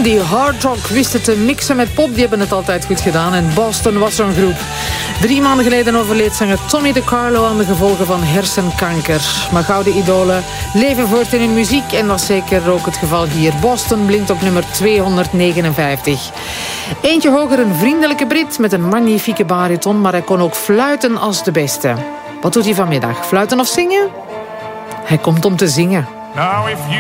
die hard rock wisten te mixen met pop. Die hebben het altijd goed gedaan. En Boston was zo'n groep. 3 maanden geleden overleed zanger Tommy DeCarlo aan de gevolgen van hersenkanker. Maar gouden idolen leven voort in hun muziek. En dat is zeker ook het geval hier. Boston blinkt op nummer 259. Eentje hoger, een vriendelijke Brit met een magnifieke bariton. Maar hij kon ook fluiten als de beste. Wat doet hij vanmiddag? Fluiten of zingen? Hij komt om te zingen. Now if you